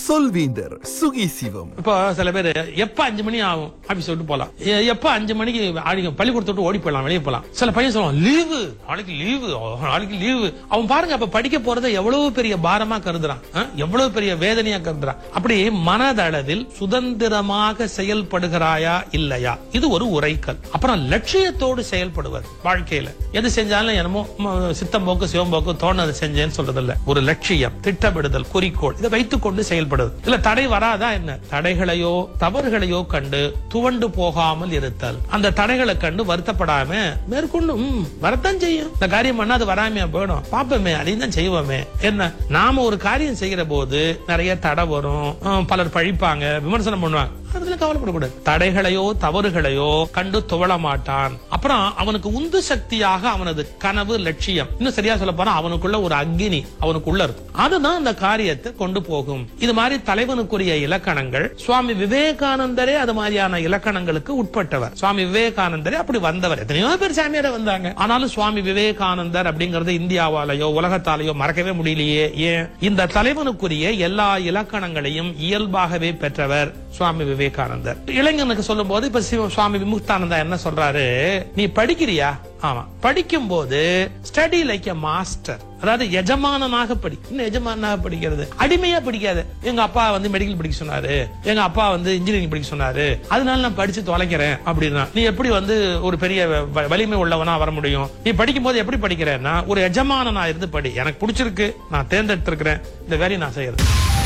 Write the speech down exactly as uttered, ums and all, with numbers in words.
சொல்வீந்தர் சுகி சிவம். இப்போ சில பேர் எப்ப அஞ்சு மணி ஆகும் ஆபீஸ் விட்டு போலாம், எப்ப அஞ்சு மணிக்கு பள்ளிக்கூடத்தை விட்டு ஓடி போயிடலாம், வெளியே போலாம். சில பையன் சொல்லுவான் லீவு, நாளைக்கு லீவு, நாளைக்கு லீவு. அவன் பாருங்க அப்ப படிக்க போறதை எவ்வளவு பெரிய பாரமா கருதுறான், எவ்வளவு பெரிய வேதனையா கருதுறான். அப்படி மனதளவில் சுதந்திரமாக செயல்படுகிறாயா இல்லையா, இது ஒரு உரைக்கல். அப்புறம் லட்சியத்தோடு செயல்படுவது. வாழ்க்கையில எது செஞ்சாலும் என்னமோ சித்தம் போக்கு சிவம் போக்கு தோணது செஞ்சேன்னு சொல்றது இல்ல. ஒரு லட்சியம், திட்டமிடுதல், குறிக்கோள், இதை வைத்துக் கொண்டு செயல்படுது. இல்ல தடை வராதா என்ன? தடைகளையோ தவறுகளையோ கண்டு துவண்டு போகாமல் இருத்தல். அந்த தடைகளை கண்டு வருத்தப்படாம மேற்கொண்டு வரத்தான் செய்யும். இந்த காரியம் பண்ணா அது வராமையா போயிடும், பாப்பமே அதையும் தான் செய்வோமே. என்ன, நாம ஒரு காரியம் செய்கிற போது நிறைய தடை வரும், பலர் பழிப்பாங்க, விமர்சனம் பண்ணுவாங்க. அதுல கவலைப்படக்கூடாது. தடைகளையோ தவறுகளையோ கண்டு துவள மாட்டான். அப்புறம் அவனுக்கு உந்து சக்தியாக அவனது கனவு, லட்சியம், இன்னும் சரியா சொல்ல போனா அவனுக்குள்ள ஒரு அக்னி அவனுக்குள்ள இருக்கும். அதுதான் அந்த காரியத்தை கொண்டு போகும். இது மாதிரி தலைவனுக்குரிய இலக்கணங்கள். சுவாமி விவேகானந்தரே அது மாதிரியான இலக்கணங்களுக்கு உட்பட்டவர். சுவாமி விவேகானந்தரே அப்படி வந்தவர். எத்தனையோ பேர் சாமியார வந்தாங்க, ஆனாலும் சுவாமி விவேகானந்தர் அப்படிங்கறது இந்தியாவாலேயோ உலகத்தாலேயோ மறக்கவே முடியலையே. ஏன்? இந்த தலைவனுக்குரிய எல்லா இலக்கணங்களையும் இயல்பாகவே பெற்றவர் சுவாமி விவேகானந்தர். இளைஞனுக்கு சொல்லும் போது இப்ப சுவாமி விமுக்தானந்தா என்ன சொல்றாரு, நீ படிக்கிறியா? ஆமா. படிக்கும் போது ஸ்டடி லைக் எ மாஸ்டர், அதாவது எஜமானனாக படி. இன்னும் எஜமானாக படிக்கிறது, அடிமையா படிக்காது. எங்க அப்பா வந்து மெடிக்கல் படிக்க சொன்னாரு, எங்க அப்பா வந்து இன்ஜினியரிங் படிக்க சொன்னாரு, அதனால நான் படிச்சு தொலைக்கிறேன் அப்படின்னா நீ எப்படி வந்து ஒரு பெரிய வலிமை உள்ளவனா வர முடியும்? நீ படிக்கும் போது எப்படி படிக்கிறேன்னா ஒரு எஜமானனா இருந்து படி. எனக்கு பிடிச்சிருக்கு, நான் தேர்ந்தெடுத்திருக்கிறேன், இந்த வேலையை நான் செய்யறது.